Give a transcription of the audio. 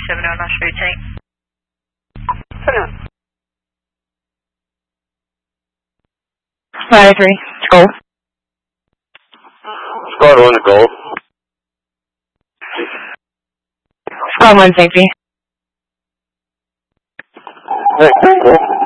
70 Nash routine. Ladder 3, it's gold. Squad 1 to gold. Squad 1 safety. Hey, cool.